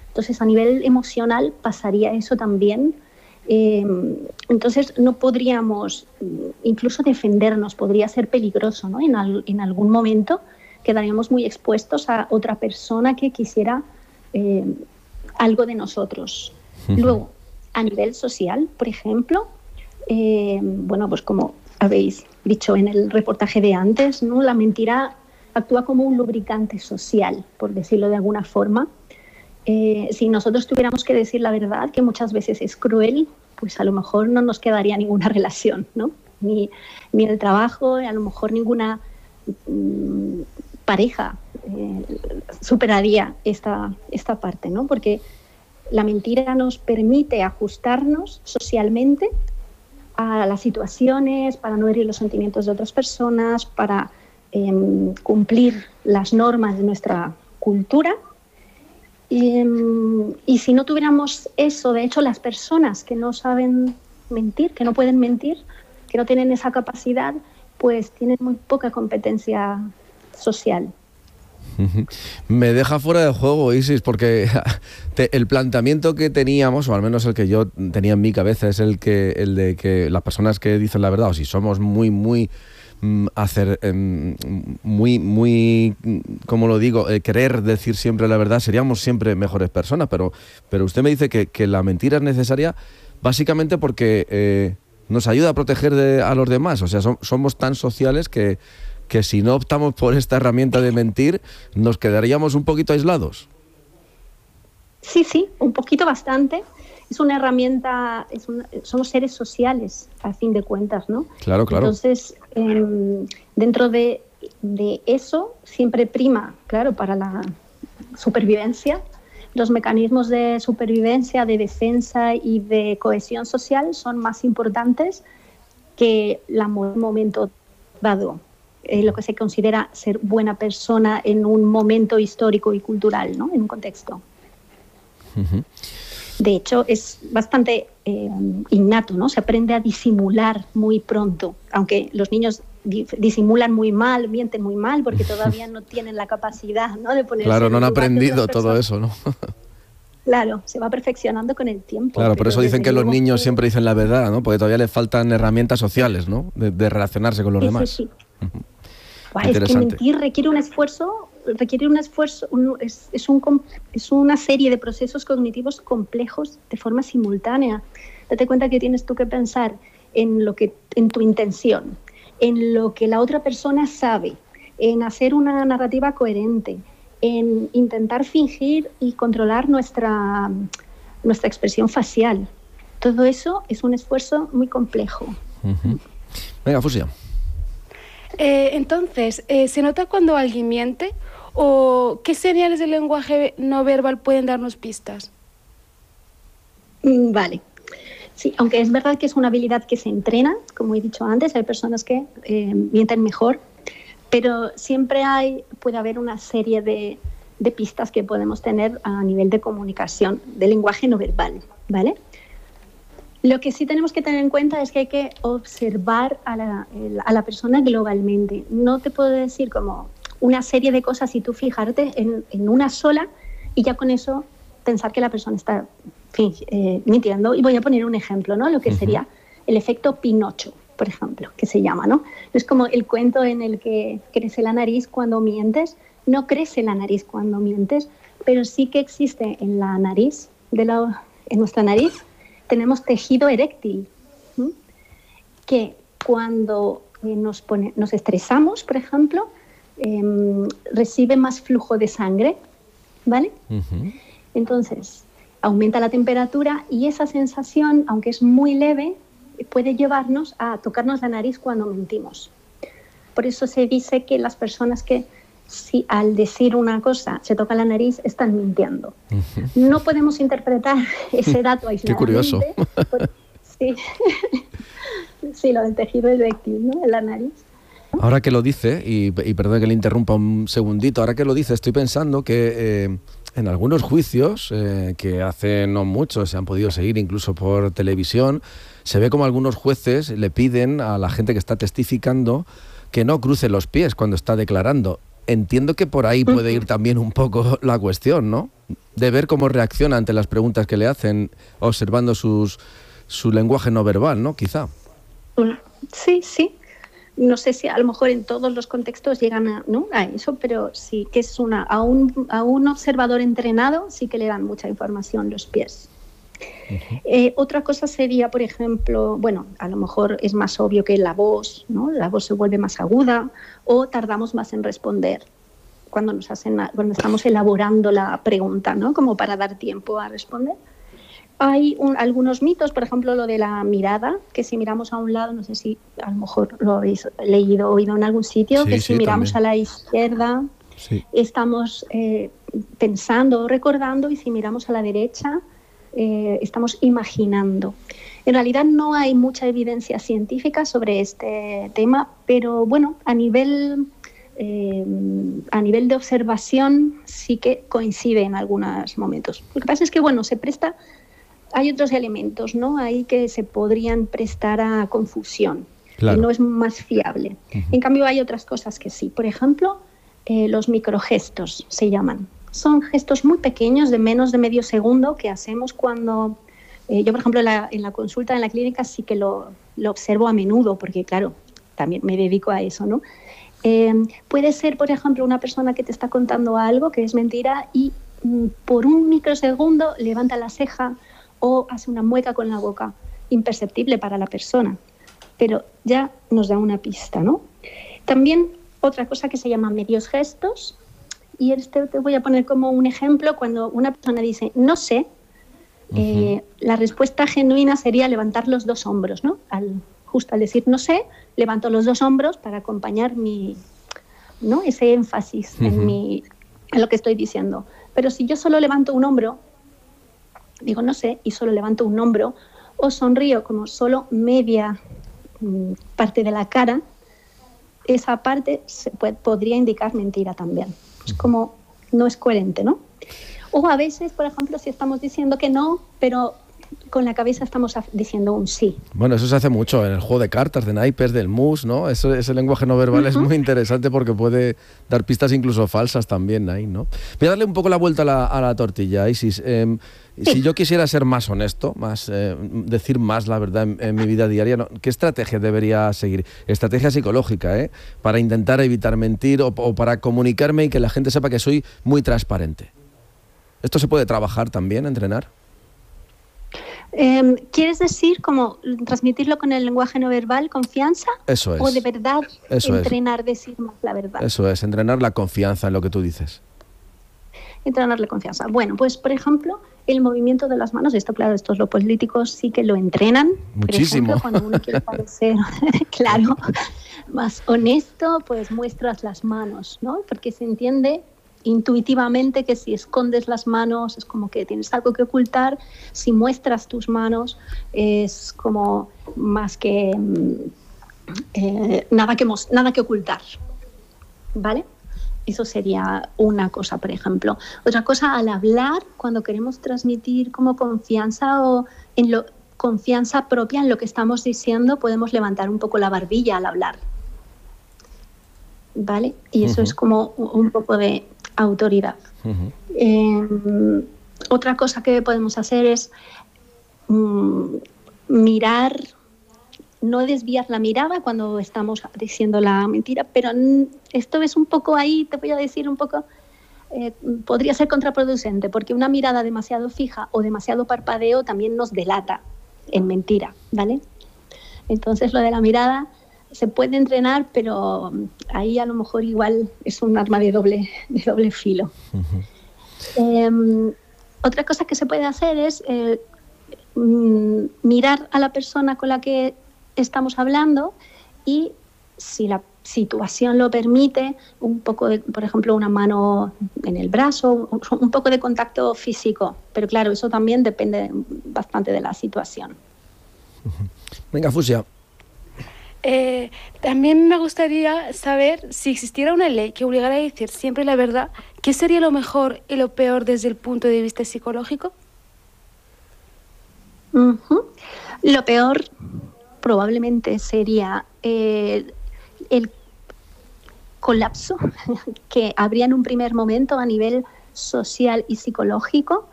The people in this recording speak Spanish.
Entonces, a nivel emocional pasaría eso también. Entonces, no podríamos incluso defendernos, podría ser peligroso, ¿no? En algún momento quedaríamos muy expuestos a otra persona que quisiera algo de nosotros. Luego, a nivel social, por ejemplo, bueno, pues como habéis dicho en el reportaje de antes, ¿no? La mentira actúa como un lubricante social, por decirlo de alguna forma. Si nosotros tuviéramos que decir la verdad, que muchas veces es cruel, pues a lo mejor no nos quedaría ninguna relación, ¿no? Ni el trabajo, a lo mejor ninguna pareja superaría esta parte, ¿no? Porque la mentira nos permite ajustarnos socialmente a las situaciones, para no herir los sentimientos de otras personas, para cumplir las normas de nuestra cultura. Y si no tuviéramos eso, de hecho, las personas que no saben mentir, que no pueden mentir, que no tienen esa capacidad, pues tienen muy poca competencia social. Me deja fuera de juego, Isis, porque el planteamiento que teníamos, o al menos el que yo tenía en mi cabeza, es el de que las personas que dicen la verdad, o si somos muy como lo digo, querer decir siempre la verdad, seríamos siempre mejores personas, pero usted me dice que la mentira es necesaria básicamente porque nos ayuda a proteger a los demás. O sea, somos tan sociales que si no optamos por esta herramienta de mentir, nos quedaríamos un poquito aislados. Sí, un poquito, bastante. Es una herramienta, somos seres sociales, a fin de cuentas, ¿no? Claro. Entonces, dentro de eso, siempre prima, claro, para la supervivencia, los mecanismos de supervivencia, de defensa y de cohesión social son más importantes que el momento dado. Lo que se considera ser buena persona en un momento histórico y cultural, ¿no? En un contexto. De hecho, es bastante innato, ¿no? Se aprende a disimular muy pronto, aunque los niños disimulan muy mal, mienten muy mal, porque todavía no tienen la capacidad, ¿no? De ponerse. Claro, no han aprendido todo eso, ¿no? Claro, se va perfeccionando con el tiempo. Claro, por eso dicen que los niños siempre dicen la verdad, ¿no? Porque todavía les faltan herramientas sociales, ¿no? De relacionarse con los demás. Sí. Es que mentir requiere un esfuerzo, es una serie de procesos cognitivos complejos de forma simultánea. Date cuenta que tienes tú que pensar en tu intención, en lo que la otra persona sabe, en hacer una narrativa coherente, en intentar fingir y controlar nuestra expresión facial. Todo eso es un esfuerzo muy complejo. Venga, Fusia. Entonces, ¿se nota cuando alguien miente? ¿O qué señales del lenguaje no verbal pueden darnos pistas? Vale. Sí, aunque es verdad que es una habilidad que se entrena, como he dicho antes, hay personas que mienten mejor, pero siempre puede haber una serie de pistas que podemos tener a nivel de comunicación, de lenguaje no verbal, ¿vale? Lo que sí tenemos que tener en cuenta es que hay que observar a la persona globalmente. No te puedo decir como una serie de cosas y tú fijarte en una sola y ya con eso pensar que la persona está mintiendo. Y voy a poner un ejemplo, ¿no? Lo que sería el efecto Pinocho, por ejemplo, que se llama, ¿no? Es como el cuento en el que crece la nariz cuando mientes. No crece la nariz cuando mientes, pero sí que existe en la nariz, en nuestra nariz, tenemos tejido eréctil, que cuando nos estresamos, por ejemplo, recibe más flujo de sangre, ¿vale? Entonces, aumenta la temperatura y esa sensación, aunque es muy leve, puede llevarnos a tocarnos la nariz cuando mentimos. Por eso se dice que las personas que si al decir una cosa se toca la nariz, están mintiendo. No podemos interpretar ese dato aisladamente. Qué curioso. Sí, lo del tejido eréctil, ¿no? En la nariz. Ahora que lo dice, y perdón que le interrumpa un segundito, ahora que lo dice, estoy pensando que en algunos juicios que hace no mucho se han podido seguir incluso por televisión, se ve como algunos jueces le piden a la gente que está testificando que no cruce los pies cuando está declarando. Entiendo que por ahí puede ir también un poco la cuestión, ¿no? de ver cómo reacciona ante las preguntas que le hacen, observando su lenguaje no verbal, ¿no? Quizá. Sí, sí. No sé si a lo mejor en todos los contextos llegan a eso, pero sí que es a un observador entrenado sí que le dan mucha información los pies. Otra cosa sería, por ejemplo, bueno, a lo mejor es más obvio que la voz, ¿no? La voz se vuelve más aguda o tardamos más en responder cuando cuando estamos elaborando la pregunta, ¿no? Como para dar tiempo a responder. Hay algunos mitos, por ejemplo, lo de la mirada, que si miramos a un lado, no sé si a lo mejor lo habéis leído o oído en algún sitio, que si miramos a la izquierda estamos pensando o recordando, y si miramos a la derecha estamos imaginando. En realidad no hay mucha evidencia científica sobre este tema, pero bueno, a nivel de observación sí que coincide en algunos momentos. Lo que pasa es que, bueno, hay otros elementos, ¿no? Ahí que se podrían prestar a confusión. Claro. Y no es más fiable. En cambio, hay otras cosas que sí. Por ejemplo, los microgestos se llaman. Son gestos muy pequeños, de menos de medio segundo, que hacemos cuando... yo, por ejemplo, en la consulta, en la clínica, sí que lo observo a menudo, porque, claro, también me dedico a eso, ¿no? Puede ser, por ejemplo, una persona que te está contando algo que es mentira y por un microsegundo levanta la ceja o hace una mueca con la boca, imperceptible para la persona, pero ya nos da una pista, ¿no? También otra cosa que se llama medios gestos, y te voy a poner como un ejemplo. Cuando una persona dice no sé, la respuesta genuina sería levantar los dos hombros, ¿no? Justo al decir no sé, levanto los dos hombros para acompañar ¿no? ese énfasis en lo que estoy diciendo. Pero si yo solo levanto un hombro, digo no sé, y solo levanto un hombro, o sonrío como solo media parte de la cara, esa parte podría indicar mentira también. Pues como no es coherente, ¿no? O a veces, por ejemplo, si estamos diciendo que no, pero con la cabeza estamos diciendo un sí. Bueno, eso se hace mucho en el juego de cartas, de naipes, del mus, ¿no? Ese lenguaje no verbal es muy interesante porque puede dar pistas incluso falsas también ahí, ¿no? Voy a darle un poco la vuelta a la tortilla, Isis. Si yo quisiera ser más honesto, decir más la verdad en mi vida diaria, ¿no? ¿Qué estrategia debería seguir? Estrategia psicológica, para intentar evitar mentir o para comunicarme y que la gente sepa que soy muy transparente. ¿Esto se puede trabajar también, entrenar? ¿Quieres decir como transmitirlo con el lenguaje no verbal, confianza? Eso es. ¿O de verdad entrenar decir más la verdad? Eso es, entrenar la confianza en lo que tú dices. Entrenar la confianza. Bueno, pues por ejemplo, el movimiento de las manos, estos los políticos sí que lo entrenan. Muchísimo. Por ejemplo, cuando uno quiere parecer, claro, más honesto, pues muestras las manos, ¿no? Porque se entiende intuitivamente que si escondes las manos es como que tienes algo que ocultar. Si muestras tus manos es como más que nada que ocultar, ¿vale? Eso sería una cosa, por ejemplo. Otra cosa, al hablar, cuando queremos transmitir como confianza confianza propia en lo que estamos diciendo, podemos levantar un poco la barbilla al hablar, ¿vale? Y eso es como un poco de autoridad. Otra cosa que podemos hacer es mirar, no desviar la mirada cuando estamos diciendo la mentira, pero esto es un poco ahí, te voy a decir un poco, podría ser contraproducente, porque una mirada demasiado fija o demasiado parpadeo también nos delata en mentira, ¿vale? Entonces lo de la mirada se puede entrenar, pero ahí a lo mejor igual es un arma de doble filo. Otra cosa que se puede hacer es mirar a la persona con la que estamos hablando y, si la situación lo permite, un poco de, por ejemplo, una mano en el brazo, un poco de contacto físico. Pero claro, eso también depende bastante de la situación. Venga, Fusia. También me gustaría saber, si existiera una ley que obligara a decir siempre la verdad, ¿qué sería lo mejor y lo peor desde el punto de vista psicológico? Lo peor probablemente sería el colapso que habría en un primer momento a nivel social y psicológico